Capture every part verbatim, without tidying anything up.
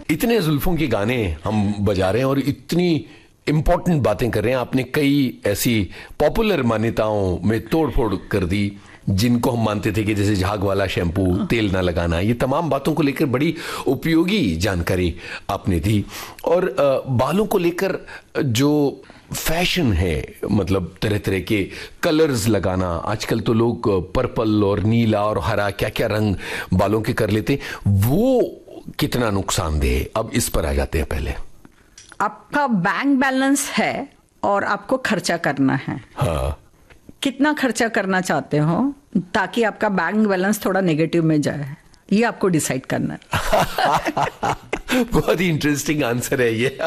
इतने जुल्फों के गाने हम बजा रहे हैं और इतनी इंपॉर्टेंट बातें कर रहे हैं, आपने कई ऐसी पॉपुलर मान्यताओं में तोड़फोड़ कर दी जिनको हम मानते थे कि जैसे झाग वाला शैम्पू, तेल ना लगाना, ये तमाम बातों को लेकर बड़ी उपयोगी जानकारी आपने दी। और बालों को लेकर जो फैशन है, मतलब तरह तरह के कलर्स लगाना, आजकल तो लोग पर्पल और नीला और हरा क्या क्या रंग बालों के कर लेते, वो कितना नुकसानदेह है, अब इस पर आ जाते हैं। पहले आपका बैंक बैलेंस है और आपको खर्चा करना है। हाँ, कितना खर्चा करना चाहते हो ताकि आपका बैंक बैलेंस थोड़ा नेगेटिव में जाए, ये आपको डिसाइड करना है। बहुत ही इंटरेस्टिंग आंसर है ये।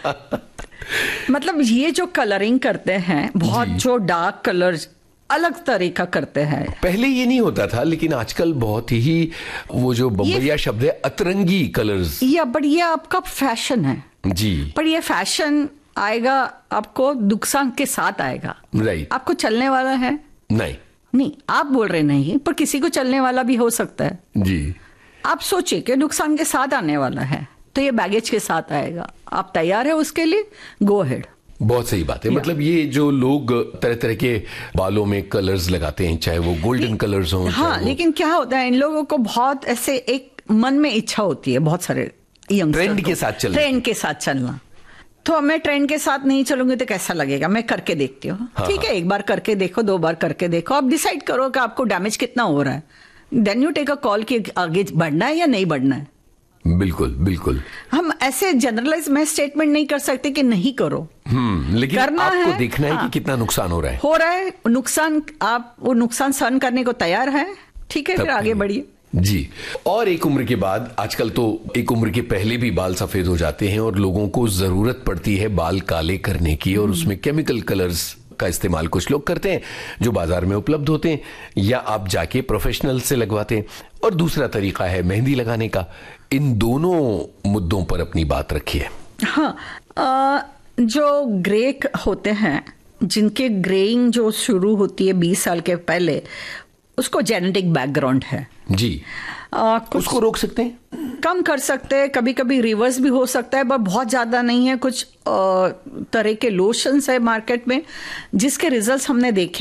मतलब ये जो कलरिंग करते हैं, बहुत जो डार्क कलर अलग तरीका करते हैं, पहले ये नहीं होता था, लेकिन आजकल बहुत ही वो जो बम्बैया शब्द है अतरंगी कलर्स, ये बट ये आपका फैशन है जी, पर ये फैशन आएगा आपको नुकसान के साथ आएगा। राइट। आपको चलने वाला है नहीं नहीं, आप बोल रहे नहीं, पर किसी को चलने वाला भी हो सकता है जी। आप सोचिए कि नुकसान के साथ आने वाला है, तो ये बैगेज के साथ आएगा। आप तैयार है उसके लिए? Go ahead. बहुत सही बात है। मतलब ये जो लोग तरह तरह के बालों में कलर्स लगाते हैं, चाहे वो गोल्डन कलर्स हों, हाँ, लेकिन क्या होता है, इन लोगों को बहुत ऐसे एक मन में इच्छा होती है, बहुत सारे ट्रेंड के साथ चलना, ट्रेंड के साथ चलना। तो मैं ट्रेंड के साथ नहीं चलूंगी तो कैसा लगेगा? मैं करके देखती हूँ। हाँ, ठीक है, एक बार करके देखो, दो बार करके देखो, आप डिसाइड करो कि आपको डैमेज कितना हो रहा है, then you take a call कि आगे बढ़ना है या नहीं बढ़ना है। बिल्कुल बिल्कुल। हम ऐसे जनरलाइज में स्टेटमेंट नहीं कर सकते कि नहीं करो, हम्म लेकिन करना आपको है, देखना है हाँ, कि कितना नुकसान हो रहा है। हो रहा है नुकसान, आप वो नुकसान सहन करने को तैयार है, ठीक है, फिर आगे बढ़िए जी। और एक उम्र के बाद, आजकल तो एक उम्र के पहले भी बाल सफेद हो जाते हैं और लोगों को जरूरत पड़ती है बाल काले करने की, और उसमें केमिकल कलर्स का इस्तेमाल कुछ लोग करते हैं जो बाजार में उपलब्ध होते हैं, या आप जाके प्रोफेशनल से लगवाते हैं, और दूसरा तरीका है मेहंदी लगाने का। इन दोनों मुद्दों पर अपनी बात रखिए। हाँ, आ, जो ग्रे होते हैं, जिनके ग्रेइंग जो शुरू होती है बीस साल के पहले, उसको जेनेटिक बैकग्राउंड है जी। आ, उसको रोक सकते हैं, कम कर सकते हैं, कभी कभी रिवर्स भी हो सकता है, पर बहुत ज्यादा नहीं है। कुछ आ, तरह के लोशंस है मार्केट में जिसके रिजल्ट्स हमने देखे।